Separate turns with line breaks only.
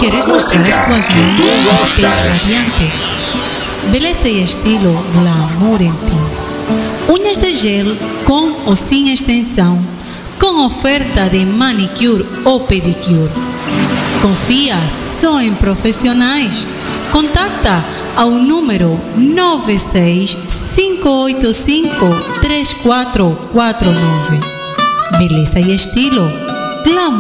Queres mostrar as tuas mãos com papéis radiantes? Beleza e estilo glamour em ti. Unhas de gel com ou sem extensão, com oferta de manicure ou pedicure. Confia só em profissionais. Contacta ao número 965853449. Beleza e estilo glamour.